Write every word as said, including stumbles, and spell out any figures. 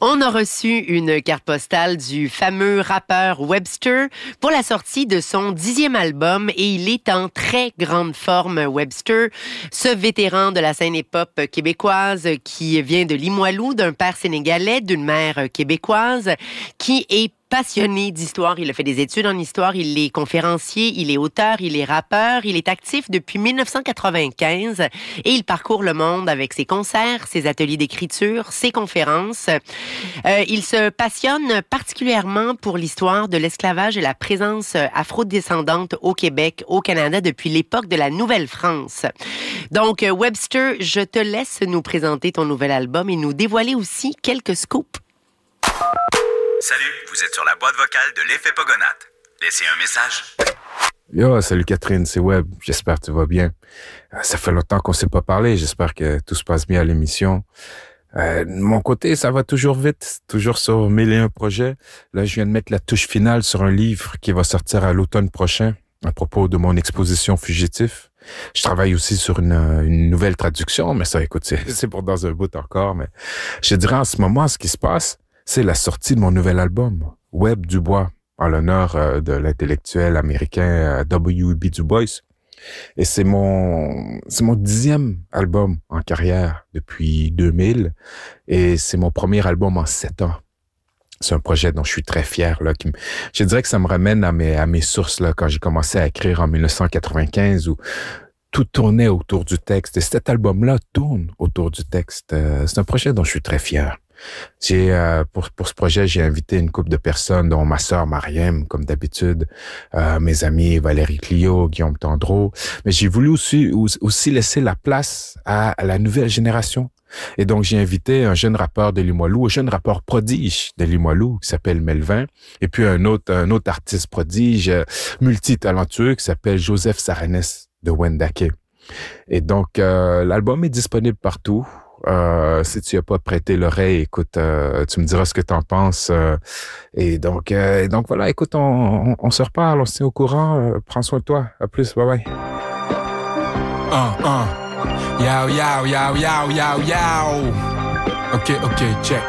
On a reçu une carte postale du fameux rappeur Webster pour la sortie de son dixième album et il est en très grande forme, Webster. Ce vétéran de la scène hip-hop québécoise qui vient de Limoilou, d'un père sénégalais, d'une mère québécoise, qui est passionné d'histoire. Il a fait des études en histoire, il est conférencier, il est auteur, il est rappeur, il est actif depuis dix-neuf cent quatre-vingt-quinze et il parcourt le monde avec ses concerts, ses ateliers d'écriture, ses conférences. Euh, il se passionne particulièrement pour l'histoire de l'esclavage et la présence afro-descendante au Québec, au Canada, depuis l'époque de la Nouvelle-France. Donc, Webster, je te laisse nous présenter ton nouvel album et nous dévoiler aussi quelques scoops. Salut, vous êtes sur la boîte vocale de l'Effet Pogonat. Laissez un message. Yo, salut Catherine, c'est Web. J'espère que tu vas bien. Ça fait longtemps qu'on ne s'est pas parlé. J'espère que tout se passe bien à l'émission. Euh, de mon côté, ça va toujours vite, toujours sur mille et un projets. Là, je viens de mettre la touche finale sur un livre qui va sortir à l'automne prochain à propos de mon exposition Fugitif. Je travaille aussi sur une, une nouvelle traduction, mais ça, écoute, c'est, c'est pour dans un bout encore. Mais je dirais en ce moment, ce qui se passe, c'est la sortie de mon nouvel album, Web Du Bois, en l'honneur euh, de l'intellectuel américain euh, W E B Du Bois. Et c'est mon, c'est mon dixième album en carrière depuis deux mille et c'est mon premier album en sept ans. C'est un projet dont je suis très fier, là, qui me, je dirais que ça me ramène à mes, à mes sources, là, quand j'ai commencé à écrire en dix-neuf cent quatre-vingt-quinze où tout tournait autour du texte. Et cet album-là tourne autour du texte. Euh, c'est un projet dont je suis très fier. J'ai euh, pour pour ce projet, j'ai invité une couple de personnes, dont ma sœur Mariam, comme d'habitude, euh, mes amis Valérie Clio, Guillaume Tendreau. Mais j'ai voulu aussi aussi laisser la place à, à la nouvelle génération. Et donc j'ai invité un jeune rappeur de Limoilou, un jeune rappeur prodige de Limoilou qui s'appelle Melvin, et puis un autre un autre artiste prodige euh, multitalentueux qui s'appelle Joseph Saranes de Wendake. Et donc euh, l'album est disponible partout. Euh, si tu n'as pas prêté l'oreille, écoute, euh, tu me diras ce que tu en penses. Euh, et donc, euh, donc voilà, écoute, on, on, on se reparle, on se tient au courant. Euh, prends soin de toi. À plus, bye bye. Uh, uh. Yow, yow, yow, yow, yow, yow. Ok, ok, check.